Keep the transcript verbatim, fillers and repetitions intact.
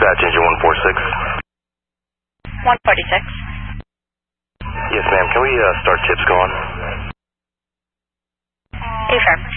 Dispatch engine one four six. one forty-six. Yes, ma'am. Can we uh, start tips going? Affirm.